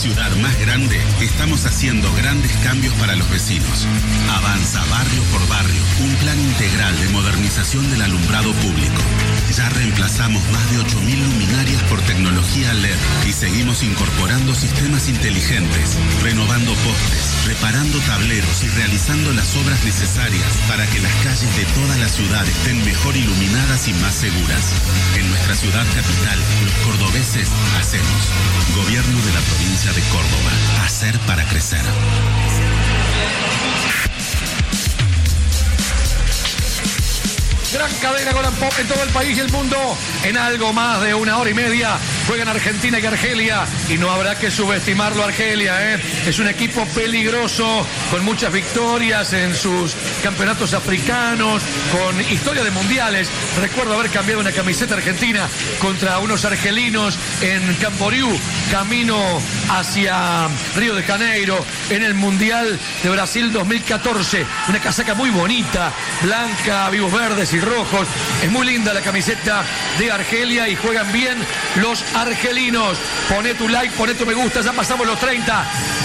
ciudad más grande, estamos haciendo grandes cambios para los vecinos. Avanza barrio por barrio un plan integral de modernización del alumbrado público. Ya reemplazamos más de 8.000 luminarias por tecnología LED y seguimos incorporando sistemas inteligentes, renovando postes, reparando tableros y realizando las obras necesarias para que las calles de toda la ciudad estén mejor iluminadas y más seguras. En nuestra ciudad capital, los cordobeses hacemos. Gobierno de la provincia de Córdoba. Hacer para crecer. Gran cadena Golan Pop en todo el país y el mundo. En algo más de 1 hora y media juegan Argentina y Argelia. Y no habrá que subestimarlo a Argelia, ¿eh? Es un equipo peligroso, con muchas victorias en sus campeonatos africanos, con historia de mundiales. Recuerdo haber cambiado una camiseta argentina contra unos argelinos en Camboriú, camino hacia Río de Janeiro, en el Mundial de Brasil 2014. Una casaca muy bonita, blanca, vivos verdes y rojos. Es muy linda la camiseta de Argelia y juegan bien los argelinos. Poné tu like, poné tu me gusta, ya pasamos los 30,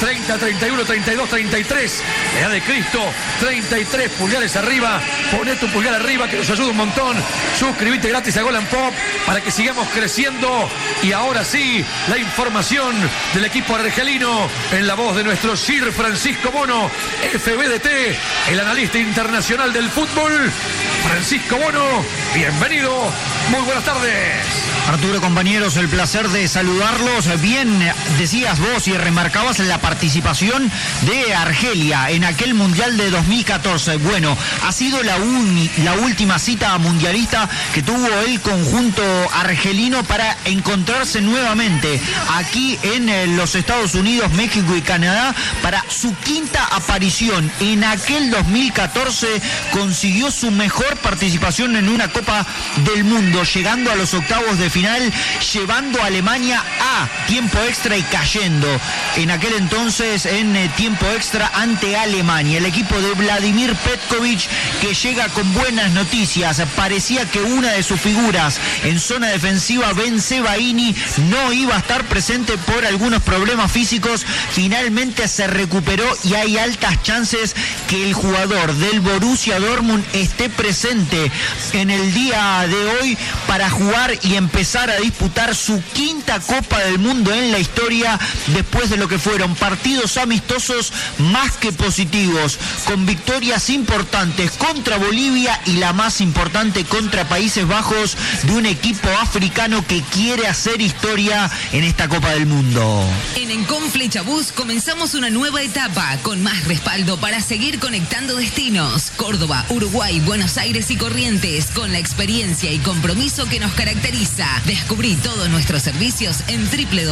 31, 32, 33. Edad de Cristo, 33 pulgares arriba. Poné tu pulgar arriba que nos ayuda un montón. Suscríbete gratis a Golan Pop para que sigamos creciendo. Y ahora sí, la información del equipo argelino en la voz de nuestro Sir Francisco Bono, FBDT, el analista internacional del fútbol. Francisco Bono, bienvenido, muy buenas tardes. Arturo, compañeros, el placer de saludarlos. Bien, decías vos y remarcabas la participación de Argelia en aquel Mundial de 2014. Bueno, ha sido la última cita mundialista que tuvo el conjunto argelino para encontrarse nuevamente aquí en los Estados Unidos, México y Canadá para su quinta aparición. En aquel 2014 consiguió su mejor participación en una Copa del Mundo, llegando a los octavos de final, llevando a Alemania a tiempo extra y cayendo en aquel entonces en tiempo extra ante Alemania. El equipo de Vladimir Petkovic, que llega con buenas noticias. Parecía que una de sus figuras en zona defensiva, Ben Sebaini, no iba a estar presente por algunos problemas físicos. Finalmente se recuperó y hay altas chances que el jugador del Borussia Dortmund esté presente en el día de hoy para jugar y empezar a disputar su quinta Copa del Mundo en la historia, después de lo que fueron partidos amistosos más que positivos, con victorias importantes contra Bolivia y la más importante contra Países Bajos, de un equipo africano que quiere hacer historia en esta Copa del Mundo. En Encom Flechabús comenzamos una nueva etapa con más respaldo para seguir conectando destinos. Córdoba, Uruguay, Buenos Aires y Corrientes, con la experiencia y compromiso que nos caracteriza. Descubrí todos nuestros servicios en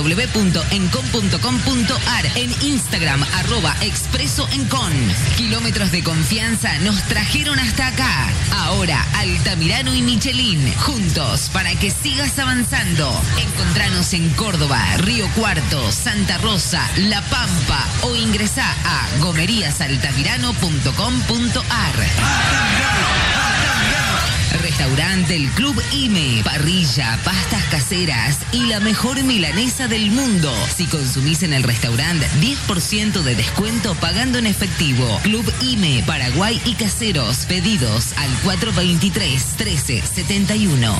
www.encom.com.ar, en Instagram @expresoencon. Kilómetros de confianza nos trajeron hasta acá. Ahora Altamirano y Michelin, juntos para que sigas avanzando. Encontranos en Córdoba, Río Cuarto, Santa Rosa, La Pampa o ingresá a gomeriasaltamirano.com.ar. Restaurante del Club IME, parrilla, pastas caseras y la mejor milanesa del mundo. Si consumís en el restaurante, 10% de descuento pagando en efectivo. Club IME, Paraguay y Caseros. Pedidos al 423-1371.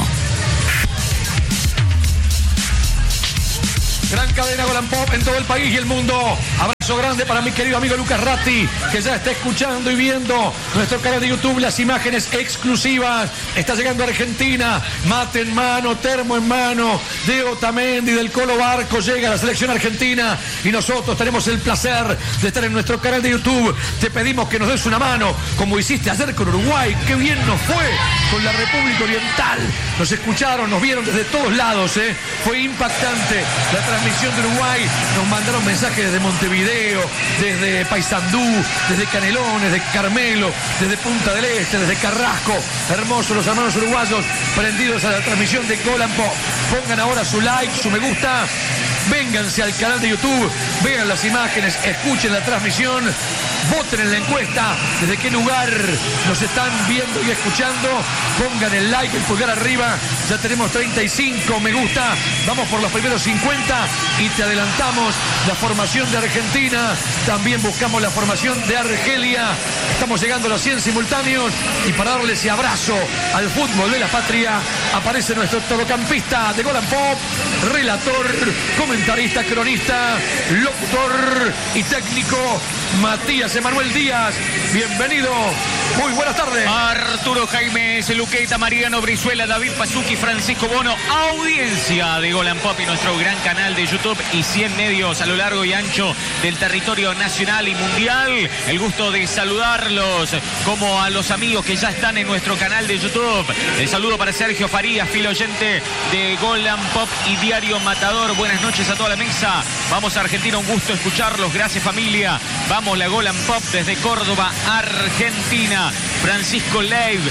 Gran cadena Golan Pop en todo el país y el mundo. Abrazo grande para mi querido amigo Lucas Ratti, que ya está escuchando y viendo nuestro canal de YouTube las imágenes exclusivas. Está llegando a Argentina, mate en mano, termo en mano, de Otamendi, del Colo Barco, llega a la selección argentina y nosotros tenemos el placer de estar en nuestro canal de YouTube. Te pedimos que nos des una mano, como hiciste ayer con Uruguay. Qué bien nos fue con la República Oriental. Nos escucharon, nos vieron desde todos lados, ¿eh? Fue impactante la transmisión de Uruguay. Nos mandaron mensajes desde Montevideo, desde Paysandú, desde Canelones, de Carmelo, desde Punta del Este, desde Carrasco. Hermosos los hermanos uruguayos prendidos a la transmisión de Golan Pop. Pongan ahora su like, su me gusta. Vénganse al canal de YouTube, vean las imágenes, escuchen la transmisión. Voten en la encuesta desde qué lugar nos están viendo y escuchando. Pongan el like, el pulgar arriba. Ya tenemos 35 me gusta. Vamos por los primeros 50 y te adelantamos la formación de Argentina. También buscamos la formación de Argelia. Estamos llegando a los 100 simultáneos y para darle ese abrazo al fútbol de la patria aparece nuestro todocampista de Gol and Pop, relator, comentarista, cronista, locutor y técnico Matías Emanuel Díaz. Bienvenido, muy buenas tardes. Arturo Jaime Luqueta, Mariano Brizuela, David Pasuki, Francisco Bono, audiencia de Gol and Pop y nuestro gran canal de YouTube y 100 medios a lo largo y ancho del territorio nacional y mundial. El gusto de saludarlos como a los amigos que ya están en nuestro canal de YouTube. El saludo para Sergio Farías, fiel oyente de Gol and Pop y Diario Matador. Buenas noches a toda la mesa. Vamos a Argentina, un gusto escucharlos. Gracias, familia. Vamos la Gol and Pop desde Córdoba, Argentina. Francisco Leiv.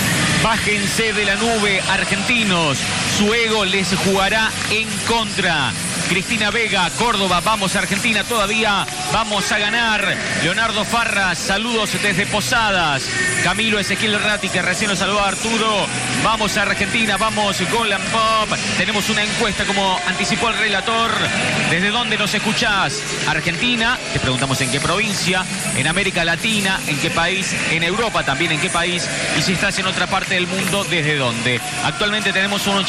Bájense de la nube, argentinos. Su ego les jugará en contra. Cristina Vega, Córdoba, vamos Argentina, todavía vamos a ganar. Leonardo Farras, saludos desde Posadas. Camilo Ezequiel Ratti, que recién nos saludó a Arturo. Vamos a Argentina, vamos Gol and Pop. Tenemos una encuesta como anticipó el relator. ¿Desde dónde nos escuchás? Argentina, te preguntamos en qué provincia, en América Latina, en qué país, en Europa también en qué país, y si estás en otra parte del mundo, ¿desde dónde? Actualmente tenemos un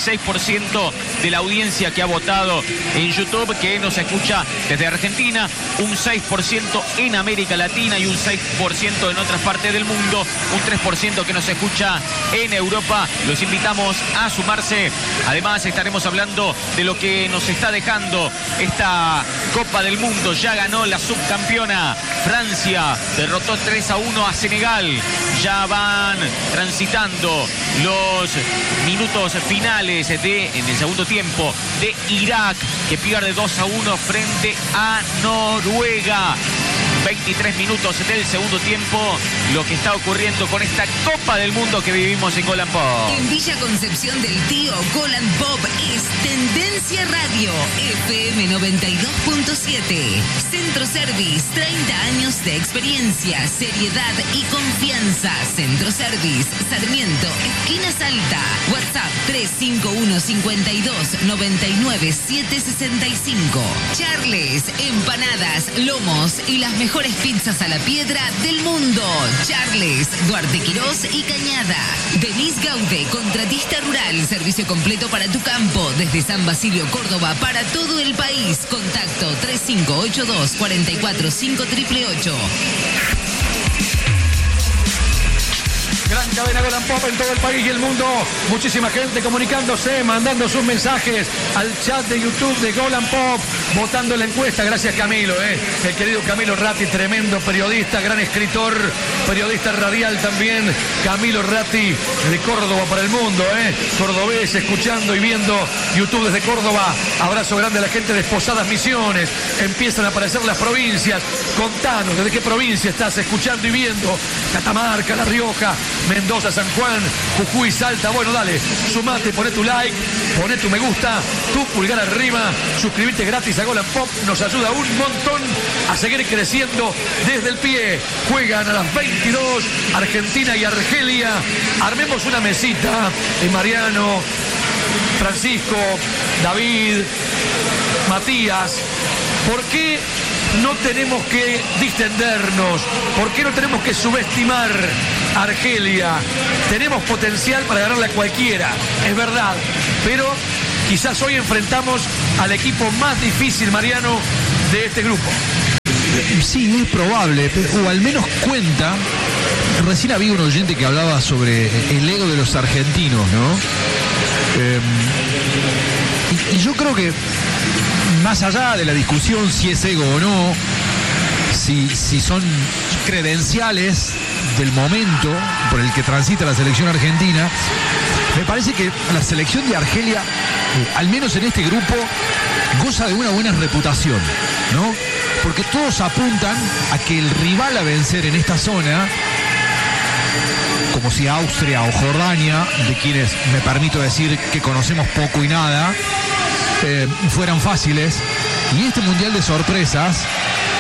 86% de la audiencia que ha votado en YouTube, que nos escucha desde Argentina, un 6% en América Latina y un 6% en otras partes del mundo, un 3% que nos escucha en Europa. Los invitamos a sumarse. Además estaremos hablando de lo que nos está dejando esta Copa del Mundo. Ya ganó la subcampeona Francia, derrotó 3-1 a Senegal. Ya van transitando los minutos finales en el segundo tiempo de Irak, que pierde 2-1 frente a Noruega. 23 minutos del segundo tiempo, lo que está ocurriendo con esta Copa del Mundo que vivimos en Gol and Pop. En Villa Concepción del Tío, Gol and Pop es Tendencia Radio, FM 92.7. Centro Service, 30 años de experiencia, seriedad y confianza. Centro Service, Sarmiento, esquina Salta. WhatsApp 351 52 99 765. Charles, empanadas, lomos y las mejores pizzas a la piedra del mundo. Charles, Duarte Quirós y Cañada. Denise Gaude, contratista rural, servicio completo para tu campo, desde San Basilio, Córdoba, para todo el país. Contacto 3582 44 5888. Gran cadena Gol and Pop en todo el país y el mundo. Muchísima gente comunicándose, mandando sus mensajes al chat de YouTube de Gol and Pop, votando la encuesta. Gracias, Camilo, el querido Camilo Ratti, tremendo periodista, gran escritor, periodista radial también. Camilo Ratti de Córdoba para el mundo, cordobés, escuchando y viendo YouTube desde Córdoba. Abrazo grande a la gente de Posadas Misiones. Empiezan a aparecer las provincias. Contanos desde qué provincia estás escuchando y viendo. Catamarca, La Rioja, Mendoza, San Juan, Jujuy, Salta. Bueno, dale, sumate, poné tu like, poné tu me gusta, tu pulgar arriba, suscribirte gratis a Gol and Pop, nos ayuda un montón a seguir creciendo desde el pie. Juegan a las 22 Argentina y Argelia. Armemos una mesita, Mariano, Francisco, David, Matías. ¿Por qué no tenemos que distendernos? ¿Por qué no tenemos que subestimar a Argelia? Tenemos potencial para ganarle a cualquiera, es verdad, pero quizás hoy enfrentamos al equipo más difícil, Mariano, de este grupo. Sí, es probable, o al menos cuenta. Recién había un oyente que hablaba sobre el ego de los argentinos, ¿no? Y yo creo que más allá de la discusión si es ego o no, si son credenciales del momento por el que transita la selección argentina, me parece que la selección de Argelia, al menos en este grupo, goza de una buena reputación, ¿no? Porque todos apuntan a que el rival a vencer en esta zona, como si Austria o Jordania, de quienes me permito decir que conocemos poco y nada, fueran fáciles. Y este mundial de sorpresas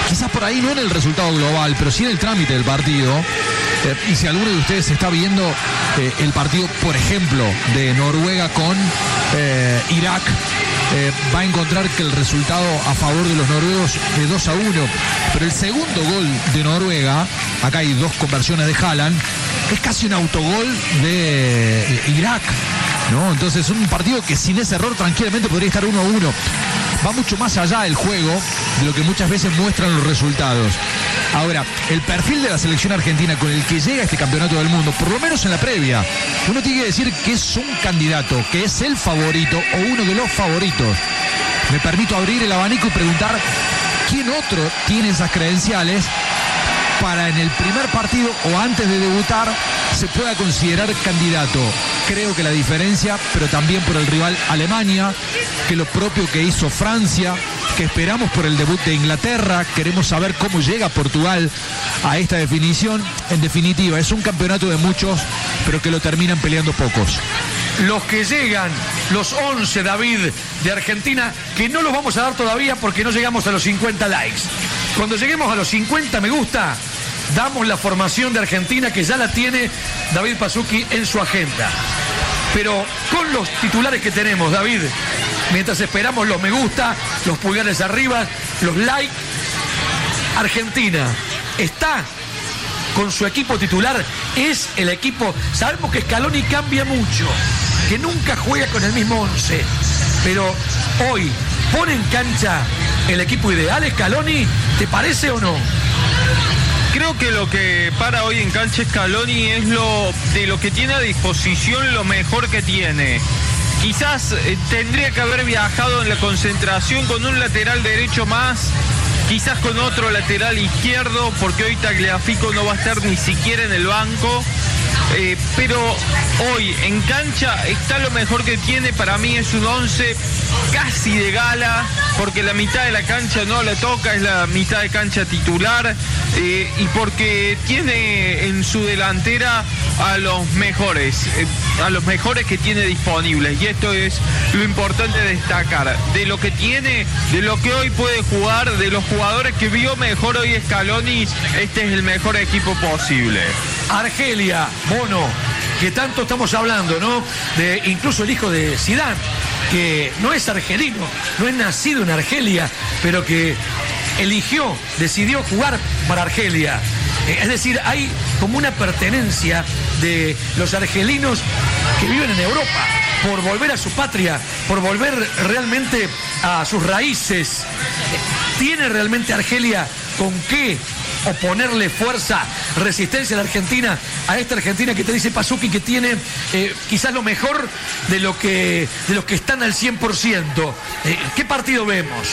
quizás por ahí no en el resultado global, pero sí en el trámite del partido. Y si alguno de ustedes está viendo el partido, por ejemplo, de Noruega con Irak, va a encontrar que el resultado a favor de los noruegos es 2-1. Pero el segundo gol de Noruega, acá hay 2 conversiones de Haaland, es casi un autogol de Irak, ¿no? Entonces un partido que sin ese error tranquilamente podría estar 1-1. Va mucho más allá del juego de lo que muchas veces muestran los resultados. Ahora, el perfil de la selección argentina con el que llega a este campeonato del mundo, por lo menos en la previa, uno tiene que decir que es un candidato, que es el favorito o uno de los favoritos. Me permito abrir el abanico y preguntar quién otro tiene esas credenciales para en el primer partido o antes de debutar se pueda considerar candidato. Creo que la diferencia, pero también por el rival Alemania, que lo propio que hizo Francia, que esperamos por el debut de Inglaterra, queremos saber cómo llega Portugal a esta definición. En definitiva, es un campeonato de muchos, pero que lo terminan peleando pocos. Los que llegan, los 11, David, de Argentina, que no los vamos a dar todavía porque no llegamos a los 50 likes. Cuando lleguemos a los 50 me gusta, damos la formación de Argentina, que ya la tiene David Pasuki en su agenda. Pero con los titulares que tenemos, David, mientras esperamos los me gusta, los pulgares arriba, los likes, Argentina está con su equipo titular, es el equipo. Sabemos que Scaloni cambia mucho, que nunca juega con el mismo 11, pero hoy pone en cancha el equipo ideal. Scaloni, ¿te parece o no? Creo que lo que para hoy en cancha Scaloni es lo que tiene a disposición, lo mejor que tiene. Quizás tendría que haber viajado en la concentración con un lateral derecho más, quizás con otro lateral izquierdo, porque hoy Tagliafico no va a estar ni siquiera en el banco. Pero hoy en cancha está lo mejor que tiene. Para mí es un 11 casi de gala, porque la mitad de la cancha no la toca, es la mitad de cancha titular, y porque tiene en su delantera a los mejores que tiene disponibles, y esto es lo importante de destacar, de lo que tiene, de lo que hoy puede jugar, de los jugadores que vio mejor hoy Scaloni. Este es el mejor equipo posible. Argelia, Bono, que tanto estamos hablando, ¿no? De incluso el hijo de Zidane, que no es argelino, no es nacido en Argelia, pero que decidió jugar para Argelia. Es decir, hay como una pertenencia de los argelinos que viven en Europa por volver a su patria, por volver realmente a sus raíces. ¿Tiene realmente Argelia con qué oponerle fuerza, resistencia a la Argentina, a esta Argentina que te dice Pasuki que tiene quizás lo mejor de los que están al 100%? ¿Qué partido vemos?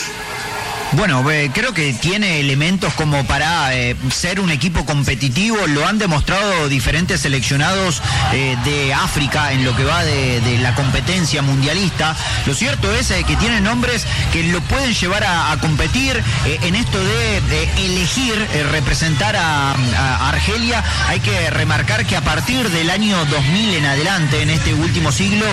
Bueno, creo que tiene elementos como para ser un equipo competitivo. Lo han demostrado diferentes seleccionados de África en lo que va de la competencia mundialista. Lo cierto es que tienen nombres que lo pueden llevar a competir en esto de elegir representar a Argelia. Hay que remarcar que a partir del año 2000 en adelante, en este último siglo,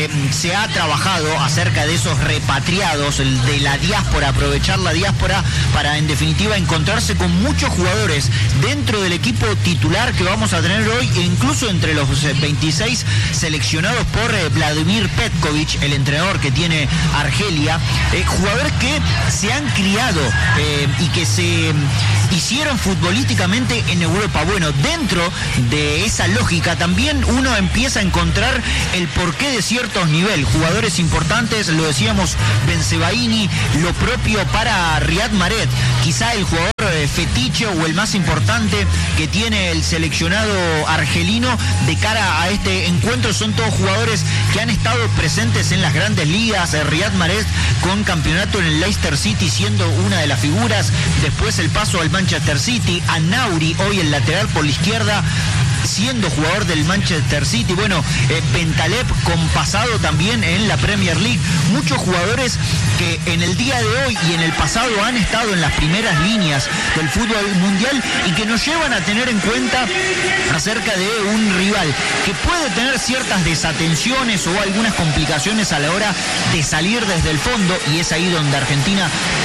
se ha trabajado acerca de esos repatriados, de la diáspora, aprovechar la diáspora para en definitiva encontrarse con muchos jugadores dentro del equipo titular que vamos a tener hoy, e incluso entre los 26 seleccionados por Vladimir Petkovic, el entrenador que tiene Argelia, jugadores que se han criado y que se hicieron futbolísticamente en Europa. Bueno, dentro de esa lógica también uno empieza a encontrar el porqué de ciertos niveles, jugadores importantes, lo decíamos, Bensebaini, lo propio para Riyad Mahrez, quizá el jugador fetiche o el más importante que tiene el seleccionado argelino de cara a este encuentro. Son todos jugadores que han estado presentes en las grandes ligas. Riyad Mahrez con campeonato en el Leicester City siendo una de las figuras, después el paso al Manchester City, a Nauri, hoy el lateral por la izquierda, siendo jugador del Manchester City. Bueno, Bentaleb con pasado también en la Premier League. Muchos jugadores que en el día de hoy y en el pasado han estado en las primeras líneas del fútbol mundial y que nos llevan a tener en cuenta acerca de un rival que puede tener ciertas desatenciones o algunas complicaciones a la hora de salir desde el fondo, y es ahí donde Argentina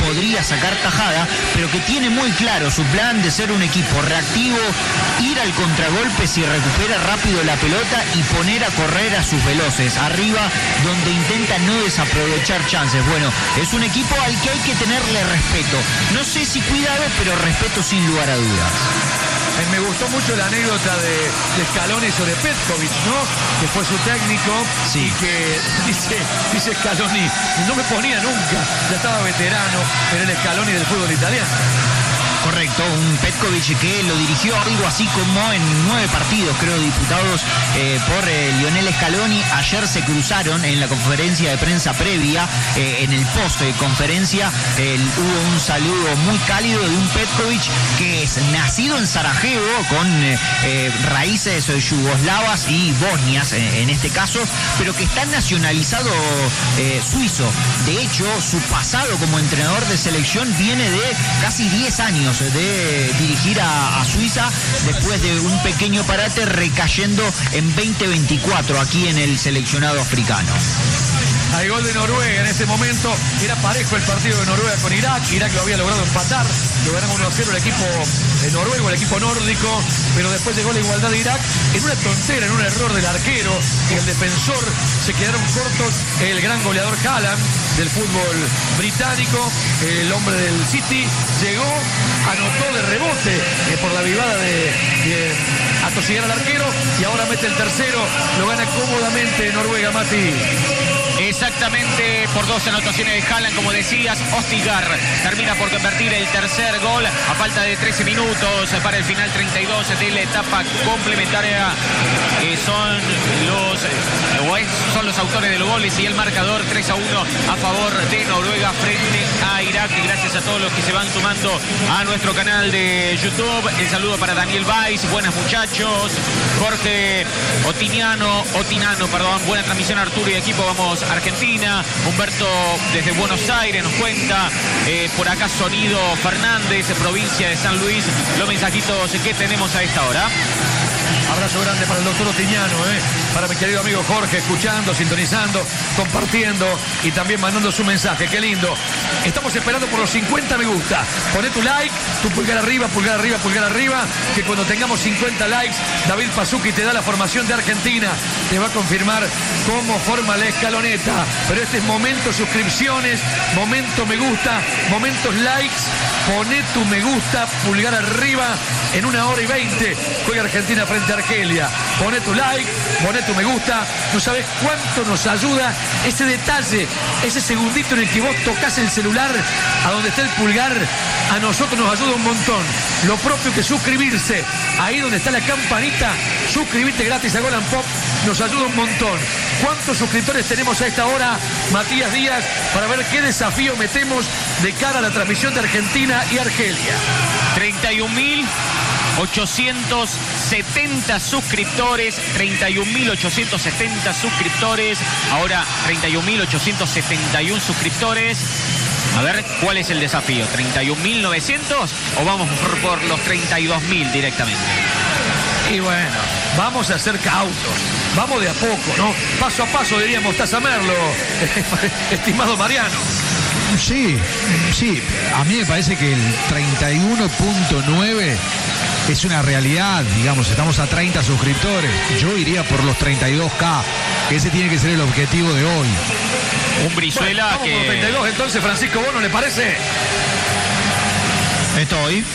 podría sacar tajada, pero que tiene muy claro su plan de ser un equipo reactivo, ir al contragolpe si recupera rápido la pelota y poner a correr a sus veloces arriba, donde intenta no desaprovechar chances. Bueno, es un equipo al que hay que tenerle respeto. No sé si cuidado, pero respeto sin lugar a dudas. Me gustó mucho la anécdota de Scaloni sobre Petkovic, ¿no? Que fue su técnico. Sí. Y que dice Scaloni, no me ponía nunca, ya estaba veterano, era el Scaloni del fútbol italiano. Correcto, un Petkovic que lo dirigió algo así como en 9 partidos, creo, disputados por Lionel Scaloni. Ayer se cruzaron en la conferencia de prensa previa, en el post de conferencia, hubo un saludo muy cálido de un Petkovic que es nacido en Sarajevo, con raíces yugoslavas y bosnias en este caso, pero que está nacionalizado suizo. De hecho, su pasado como entrenador de selección viene de casi 10 años de dirigir a Suiza, después de un pequeño parate, recayendo en 2024 aquí en el seleccionado africano. Hay gol de Noruega en este momento. Era parejo el partido de Noruega con Irak. Irak lo había logrado empatar. Lo ganó 1-0 el equipo noruego, el equipo nórdico. Pero después llegó la igualdad de Irak en una tontera, en un error del arquero y el defensor. Se quedaron cortos el gran goleador Haaland del fútbol británico. El hombre del City llegó, anotó de rebote por la vivada de atosigar al arquero. Y ahora mete el tercero. Lo gana cómodamente Noruega, Mati. Exactamente, por 2 anotaciones de Haaland, como decías. Ostigar termina por convertir el tercer gol a falta de 13 minutos para el final 32 de la etapa complementaria. Son los autores de los goles y el marcador 3-1 a favor de Noruega frente a Irak. Y gracias a todos los que se van sumando a nuestro canal de YouTube. El saludo para Daniel Weiss, buenas muchachos. Jorge Otinano, buena transmisión Arturo y equipo, vamos Argentina. Humberto desde Buenos Aires nos cuenta, por acá Sonido Fernández, provincia de San Luis, los mensajitos que tenemos a esta hora. Abrazo grande para el doctor Otiñano, para mi querido amigo Jorge, escuchando, sintonizando, compartiendo y también mandando su mensaje. Qué lindo. Estamos esperando por los 50 me gusta. Poné tu like, tu pulgar arriba, pulgar arriba, pulgar arriba, que cuando tengamos 50 likes, David Pasuki te da la formación de Argentina. Te va a confirmar cómo forma la escaloneta. Pero este es momento suscripciones, momento me gusta, momentos likes. Poné tu me gusta, pulgar arriba. En 1 hora y 20 juega Argentina frente a Argelia. Poné tu like, poné tu me gusta. No sabés cuánto nos ayuda ese detalle, ese segundito en el que vos tocas el celular a donde está el pulgar. A nosotros nos ayuda un montón. Lo propio que suscribirse. Ahí donde está la campanita, suscribirte gratis a Gol and Pop, nos ayuda un montón. ¿Cuántos suscriptores tenemos a esta hora, Matías Díaz, para ver qué desafío metemos de cara a la transmisión de Argentina y Argelia? 31.870 suscriptores, 31.870 suscriptores, ahora 31.871 suscriptores. A ver, ¿cuál es el desafío? ¿31.900 o vamos por los 32.000 directamente? Y bueno, vamos a ser cautos, vamos de a poco, ¿no? Paso a paso, diríamos Tazamerlo, estimado Mariano. Sí, a mí me parece que el 31.9 es una realidad, digamos, estamos a 30 suscriptores. Yo iría por los 32K, ese tiene que ser el objetivo de hoy. Un Brizuela vamos que... por los 32, entonces, Francisco Bono, ¿le parece? Estoy.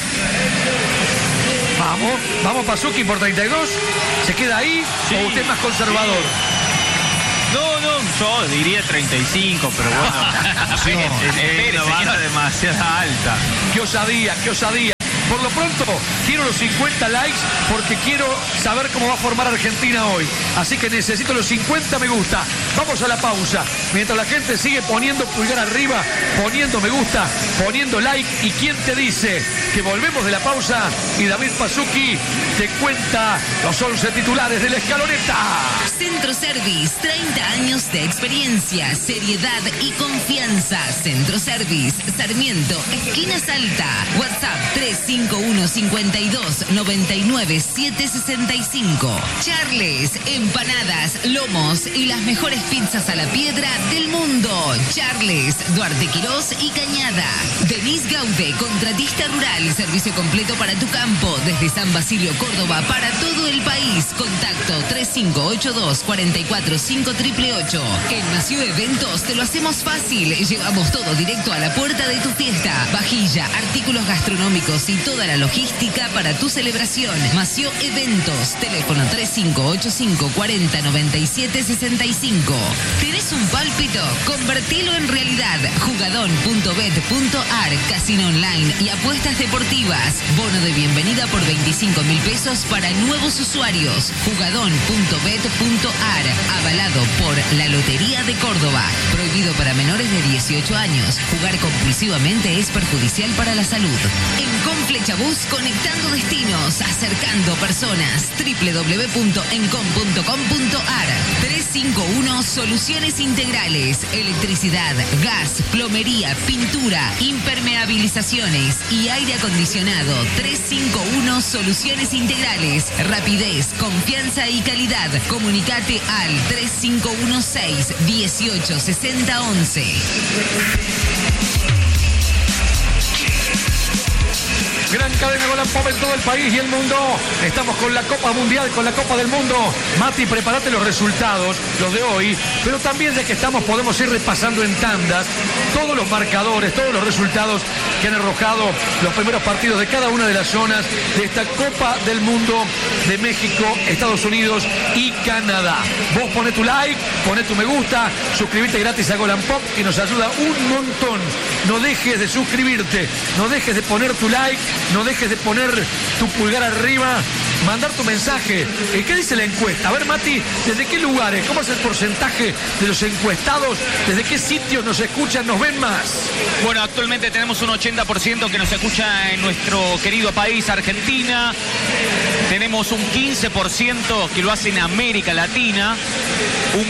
Vamos Pasuki por 32. ¿Se queda ahí? Sí, ¿O usted es más conservador? No, yo diría 35, pero bueno. Es una barra demasiado alta. ¡Qué osadía! Por lo pronto, quiero los 50 likes porque quiero saber cómo va a formar Argentina hoy. Así que necesito los 50 me gusta. Vamos a la pausa. Mientras la gente sigue poniendo pulgar arriba, poniendo me gusta, poniendo like. ¿Y quién te dice que volvemos de la pausa y David Pasuki te cuenta los 11 titulares de la escaloneta? Centro Service, 30 años de experiencia, seriedad y confianza. Centro Service, Sarmiento, esquina Salta. WhatsApp 35 351-52-99-765. Charles, empanadas, lomos y las mejores pizzas a la piedra del mundo. Charles, Duarte Quirós y Cañada. Denise Gaude, contratista rural, servicio completo para tu campo, desde San Basilio, Córdoba, para todo el país. Contacto 3582-445888. En Mació Eventos te lo hacemos fácil. Llevamos todo directo a la puerta de tu fiesta. Vajilla, artículos gastronómicos y toda la logística para tu celebración. Mació Eventos. Teléfono 3585-409765. ¿Tenés un pálpito? Convertilo en realidad. Jugadón.bet.ar. Casino online y apuestas deportivas. Bono de bienvenida por 25.000 pesos para nuevos usuarios. Jugadón.bet.ar. Avalado por la Lotería de Córdoba. Prohibido para menores de 18 años. Jugar compulsivamente es perjudicial para la salud. En Conflechabús, conectando destinos, acercando personas. www.encom.com.ar. 351 Soluciones Integrales. Electricidad, gas, plomería, pintura, impermeabilizaciones y aire acondicionado. 351 Soluciones Integrales. Rapidez, confianza y calidad. Comunicate al 3516-186011. Gran cadena Golan Pop en todo el país y el mundo. Estamos con la Copa Mundial, con la Copa del Mundo. Mati, prepárate los resultados, los de hoy. Pero también, ya que estamos, podemos ir repasando en tandas todos los marcadores, todos los resultados que han arrojado los primeros partidos de cada una de las zonas de esta Copa del Mundo de México, Estados Unidos y Canadá. Vos poné tu like, poné tu me gusta, suscribite gratis a Golan Pop, que nos ayuda un montón. No dejes de suscribirte, no dejes de poner tu like, no dejes de poner tu pulgar arriba, mandar tu mensaje. ¿Qué dice la encuesta? A ver, Mati, ¿desde qué lugares? ¿Cómo es el porcentaje de los encuestados? ¿Desde qué sitios nos escuchan, nos ven más? Bueno, actualmente tenemos un 80% que nos escucha en nuestro querido país, Argentina. Tenemos un 15% que lo hace en América Latina, un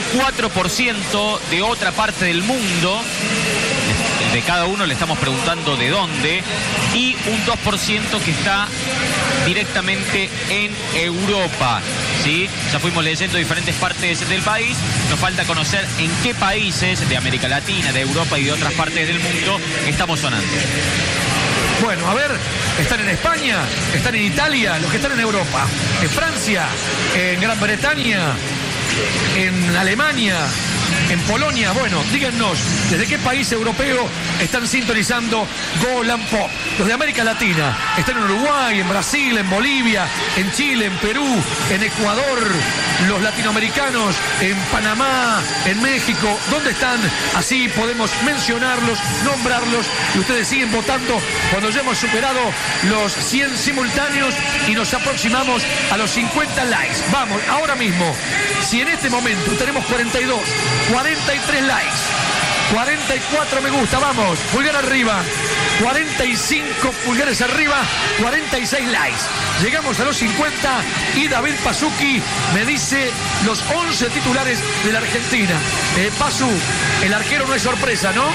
4% de otra parte del mundo. De cada uno le estamos preguntando de dónde, y un 2% que está directamente en Europa, ¿sí? Ya fuimos leyendo diferentes partes del país, nos falta conocer en qué países de América Latina, de Europa y de otras partes del mundo estamos sonando. Bueno, a ver, están en España, están en Italia, los que están en Europa, en Francia, en Gran Bretaña, en Alemania, en Polonia. Bueno, díganos, ¿desde qué país europeo están sintonizando Golan Pop? Los de América Latina están en Uruguay, en Brasil, en Bolivia, en Chile, en Perú, en Ecuador. Los latinoamericanos en Panamá, en México. ¿Dónde están? Así podemos mencionarlos, nombrarlos, y ustedes siguen votando cuando ya hemos superado los 100 simultáneos y nos aproximamos a los 50 likes. Vamos, ahora mismo, si en este momento tenemos 42, 43 likes, 44 me gusta, vamos, pulgar arriba, 45 pulgares arriba, 46 likes. Llegamos a los 50 y David Pasuki me dice los 11 titulares de la Argentina. Pasu, el arquero no es sorpresa, ¿no?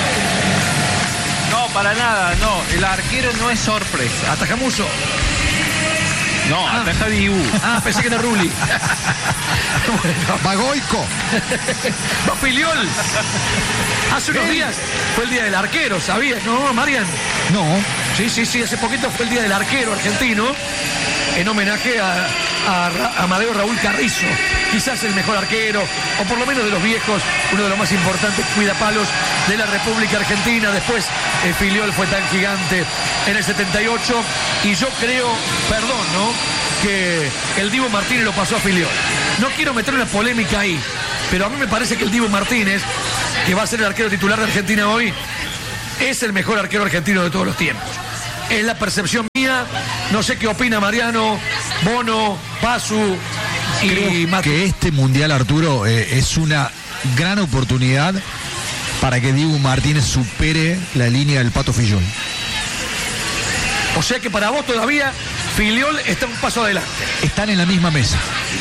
No, para nada, no. El arquero no es sorpresa. Ataja Muso. No, ataja Dibu. Pensé que era Rulli. Bueno. Bagoico. Va Filiol. Hace unos días fue el día del arquero, ¿sabías? ¿No, Marian? No. Sí, hace poquito fue el día del arquero argentino, en homenaje a Amadeo Raúl Carrizo, quizás el mejor arquero, o por lo menos de los viejos, uno de los más importantes cuidapalos de la República Argentina. Después Filiol fue tan gigante en el 78, y yo creo, perdón, ¿no?, que el Dibu Martínez lo pasó a Filiol. No quiero meter una polémica ahí, pero a mí me parece que el Dibu Martínez, que va a ser el arquero titular de Argentina hoy, es el mejor arquero argentino de todos los tiempos. Es la percepción mía. No sé qué opina Mariano, Bono, Pasu y Mati. Que este mundial, Arturo, es una gran oportunidad para que Dibu Martínez supere la línea del Pato Fillol. O sea que para vos todavía Filiol está un paso adelante. Están en la misma mesa.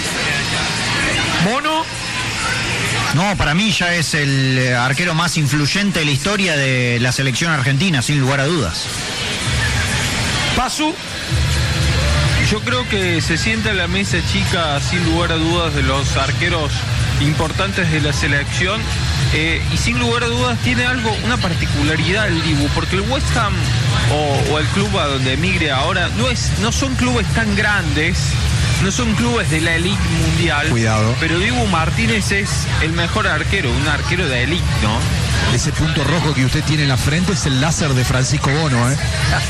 Bono. No, para mí ya es el arquero más influyente de la historia de la selección argentina, sin lugar a dudas. Pasu. Yo creo que se sienta en la mesa chica, sin lugar a dudas, de los arqueros importantes de la selección. Y sin lugar a dudas tiene una particularidad el Dibu, porque el West Ham o el club a donde emigre ahora no son clubes tan grandes, no son clubes de la elite mundial. Cuidado. Pero Dibu Martínez es el mejor arquero, un arquero de elite, ¿no? Ese punto rojo que usted tiene en la frente es el láser de Francisco Bono, ¿eh?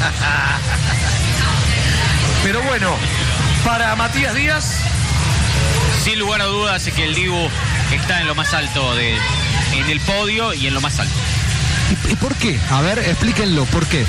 Pero bueno, para Matías Díaz, sin lugar a dudas que el Dibu está en lo más alto en el podio y en lo más alto. ¿Y por qué? A ver, explíquenlo, ¿por qué?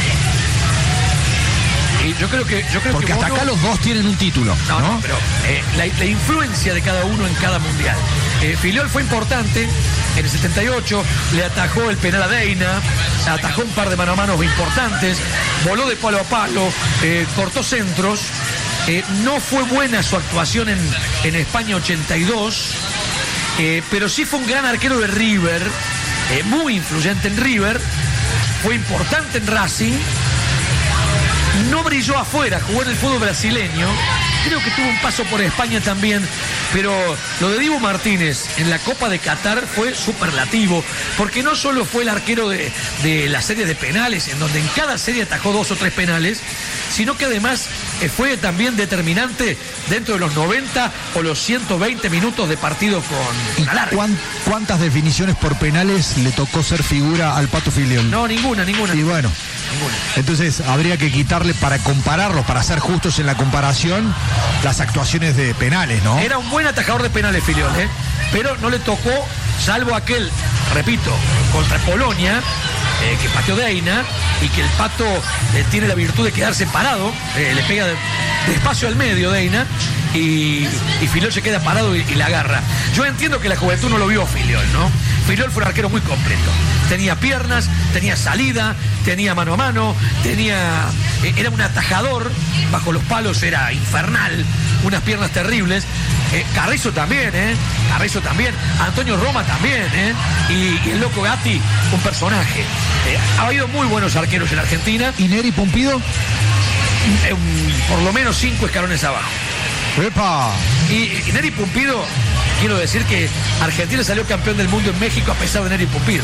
y yo creo que Porque hasta Bono, acá los dos tienen un título, ¿no? pero la influencia de cada uno en cada mundial. Filiol fue importante. En el 78 le atajó el penal a Deina, atajó un par de mano a mano importantes, voló de palo a palo, cortó centros. No fue buena su actuación en España 82, pero sí fue un gran arquero de River, muy influyente en River, fue importante en Racing, no brilló afuera, jugó en el fútbol brasileño, creo que tuvo un paso por España también, pero lo de Dibu Martínez en la Copa de Qatar fue superlativo, porque no solo fue el arquero de la serie de penales, en donde en cada serie atajó 2 o 3 penales, sino que además fue también determinante dentro de los 90 o los 120 minutos de partido con alargue. ¿Cuántas definiciones por penales le tocó ser figura al Pato Filiol? No, ninguna. Y bueno, Ninguna. entonces habría que quitarle, para compararlos, para ser justos en la comparación, las actuaciones de penales, ¿no? Era un buen atajador de penales, Filiol, pero no le tocó, salvo aquel, repito, contra Polonia, que pateó Deina, y que el Pato tiene la virtud de quedarse parado, le pega despacio al medio Deina, y Filiol se queda parado y la agarra. Yo entiendo que la juventud no lo vio Filiol, ¿no? Filiol fue un arquero muy completo. Tenía piernas, tenía salida, tenía mano a mano, era un atajador, bajo los palos era infernal, unas piernas terribles. Carrizo también, Carrizo también. Antonio Roma también, y el loco Gatti, un personaje. Ha habido muy buenos arqueros en Argentina. ¿Y Neri Pumpido? Por lo menos 5 escalones abajo. ¡Epa! Y Neri Pumpido, quiero decir que Argentina salió campeón del mundo en México a pesar de Neri Pumpido.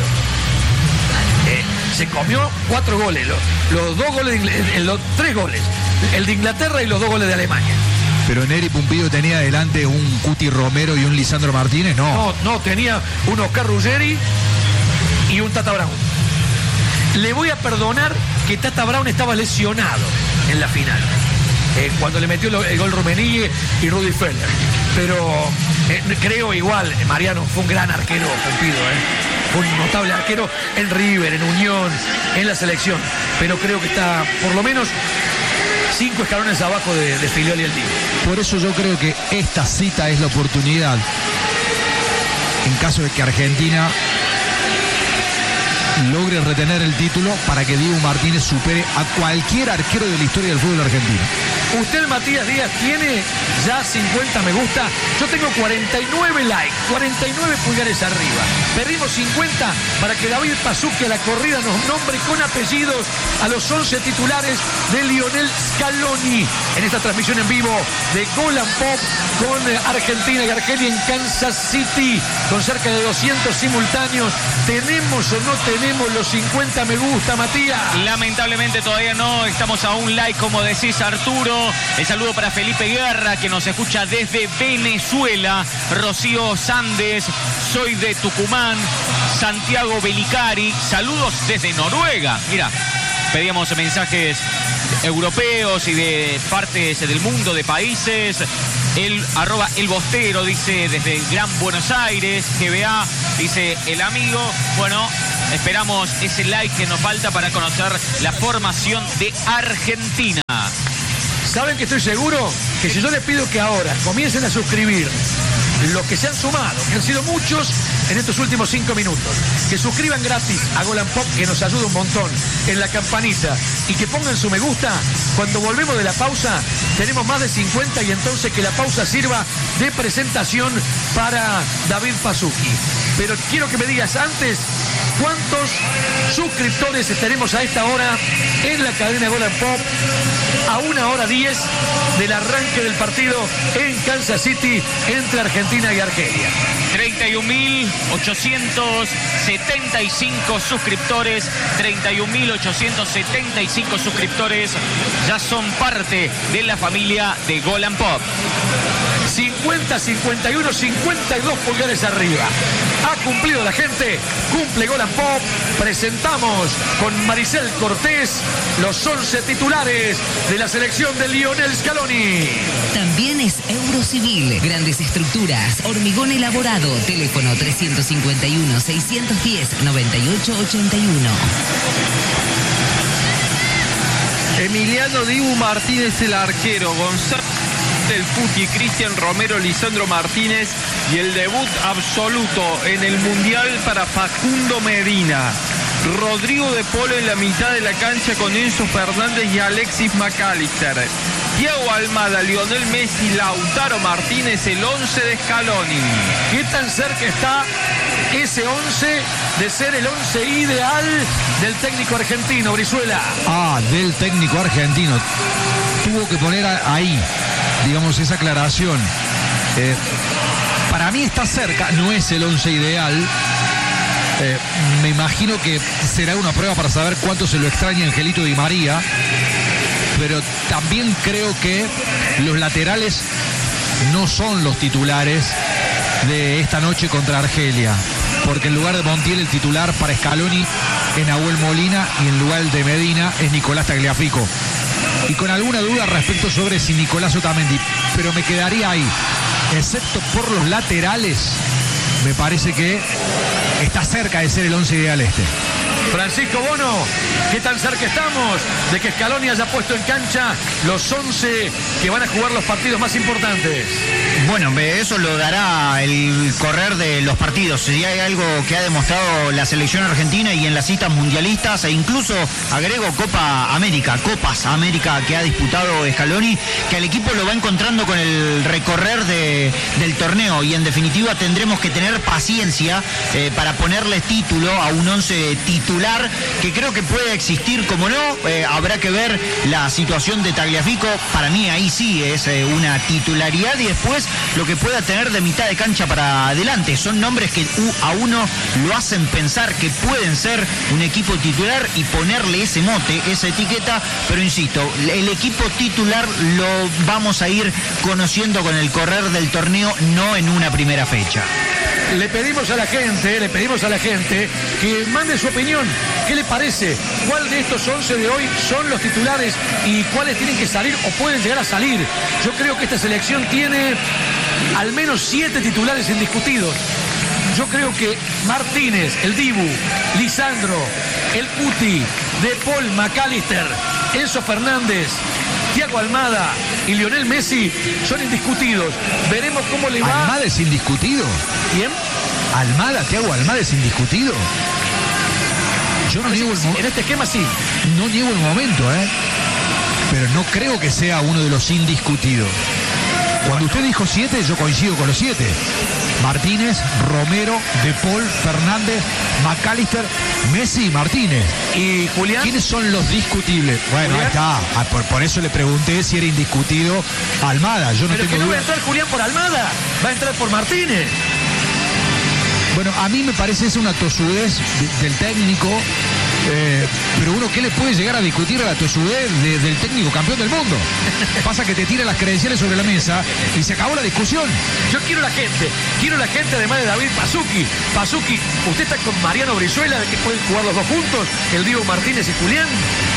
Se comió 4 goles, los 2 goles, los 3 goles, el de Inglaterra y los 2 goles de Alemania. Pero Neri Pumpido tenía delante un Cuti Romero y un Lisandro Martínez, ¿no? No, tenía un Oscar Ruggeri y un Tata Brown. Le voy a perdonar que Tata Brown estaba lesionado en la final, cuando le metió el gol Rummenigge y Rudi Feller. Pero creo igual, Mariano, fue un gran arquero Pumpido, fue un notable arquero en River, en Unión, en la selección. Pero creo que está por lo menos 5 escalones abajo de Filiol y el Dibu. Por eso yo creo que esta cita es la oportunidad, en caso de que Argentina logre retener el título, para que Dibu Martínez supere a cualquier arquero de la historia del fútbol argentino. Usted, Matías Díaz, tiene ya 50 me gusta. Yo tengo 49 likes, 49 pulgares arriba. Perdimos 50 para que David Pasucchi a la corrida nos nombre con apellidos a los 11 titulares de Lionel Scaloni en esta transmisión en vivo de Gol and Pop con Argentina y Argelia en Kansas City, con cerca de 200 simultáneos. ¿Tenemos o no tenemos los 50 me gusta, Matías? Lamentablemente todavía no, estamos a un like, como decís, Arturo. El saludo para Felipe Guerra, que nos escucha desde Venezuela. Rocío Sandes, soy de Tucumán. Santiago Belicari, saludos desde Noruega. Mira, pedíamos mensajes europeos y de partes del mundo, de países. El @elbostero dice desde Gran Buenos Aires. GBA dice el amigo. Bueno, esperamos ese like que nos falta para conocer la formación de Argentina. ¿Saben que estoy seguro? Que si yo les pido que ahora comiencen a suscribir los que se han sumado, que han sido muchos en estos últimos 5 minutos, que suscriban gratis a Gol and Pop, que nos ayuda un montón, en la campanita, y que pongan su me gusta, cuando volvemos de la pausa tenemos más de 50, y entonces que la pausa sirva de presentación para David Pasucchi. Pero quiero que me digas antes ¿Cuántos suscriptores tenemos a esta hora en la cadena Gol and Pop? A 1:10 del arranque del partido en Kansas City entre Argentina y Argelia. 31.875 suscriptores, 31.875 suscriptores ya son parte de la familia de Gol and Pop. 50, 51, 52 pulgares arriba. Ha cumplido la gente, cumple Gol and Pop. Presentamos con Maricel Cortés los 11 titulares de la selección de Lionel Scaloni. También es Eurocivil, grandes estructuras, hormigón elaborado, teléfono 351-610-9881. Emiliano Dibu Martínez, el arquero, Gonzalo del Cuti, Cristian Romero, Lisandro Martínez, y el debut absoluto en el Mundial para Facundo Medina. Rodrigo de Polo en la mitad de la cancha con Enzo Fernández y Alexis McAllister. Thiago Almada, Lionel Messi, Lautaro Martínez, el 11 de Scaloni. ¿Qué tan cerca está ese 11 de ser el 11 ideal del técnico argentino, Brizuela? Del técnico argentino. Tuvo que poner ahí, digamos, esa aclaración. Para mí está cerca, no es el 11 ideal. Me imagino que será una prueba para saber cuánto se lo extraña Angelito Di María, pero también creo que los laterales no son los titulares de esta noche contra Argelia, porque en lugar de Montiel el titular para Scaloni es Nahuel Molina y en lugar de Medina es Nicolás Tagliafico, y con alguna duda respecto sobre si Nicolás Otamendi, pero me quedaría ahí, excepto por los laterales. Me parece que está cerca de ser el 11 ideal este. Francisco Bono, ¿qué tan cerca estamos de que Scaloni haya puesto en cancha los 11 que van a jugar los partidos más importantes? Bueno, eso lo dará el correr de los partidos. Si hay algo que ha demostrado la selección argentina y en las citas mundialistas, e incluso agrego Copas América que ha disputado Scaloni, que al equipo lo va encontrando con el recorrer del torneo, y en definitiva tendremos que tener paciencia para ponerle título a un 11 titular, que creo que puede existir, como no. Habrá que ver la situación de Tagliafico. Para mí ahí sí es una titularidad, y después lo que pueda tener de mitad de cancha para adelante. Son nombres que a uno lo hacen pensar que pueden ser un equipo titular y ponerle ese mote, esa etiqueta, pero insisto, el equipo titular lo vamos a ir conociendo con el correr del torneo, no en una primera fecha. Le pedimos a la gente que mande su opinión. ¿Qué le parece? ¿Cuál de estos 11 de hoy son los titulares y cuáles tienen que salir o pueden llegar a salir? Yo creo que esta selección tiene al menos 7 titulares indiscutidos. Yo creo que Martínez, el Dibu, Lisandro, el Cuti, De Paul, McAllister, Enzo Fernández, Thiago Almada y Lionel Messi son indiscutidos. Veremos cómo le va. ¿Almada es indiscutido? ¿Quién? Thiago Almada es indiscutido. Yo no niego en este esquema sí. No niego el momento, pero no creo que sea uno de los indiscutidos. Cuando usted dijo 7, yo coincido con los 7. Martínez, Romero, De Paul, Fernández, McAllister, Messi y Martínez. ¿Y Julián? ¿Quiénes son los discutibles? Bueno, ¿Julián? Ahí está. Por eso le pregunté si era indiscutido Almada. Yo no pero tengo que no duda. va a entrar Julián por Almada, va a entrar por Martínez. Bueno, a mí me parece es una tosudez del técnico, pero uno, ¿qué le puede llegar a discutir a la tosudez del técnico campeón del mundo? Pasa que te tira las credenciales sobre la mesa y se acabó la discusión. Yo quiero la gente además de David Pasuki. Pasuki, ¿usted está con Mariano Brizuela de que pueden jugar los dos juntos, el Diego Martínez y Julián?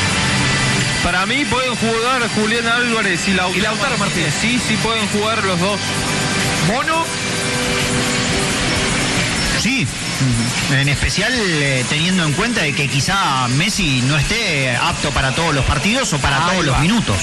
Para mí pueden jugar Julián Álvarez y Lautaro Martínez. Sí, pueden jugar los dos. ¿Mono? Sí, en especial teniendo en cuenta de que quizá Messi no esté apto para todos los partidos o para todos los minutos.